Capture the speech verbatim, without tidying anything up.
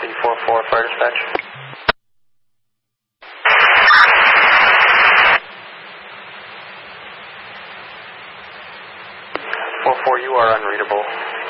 C four four, fire dispatch. four four, you are unreadable.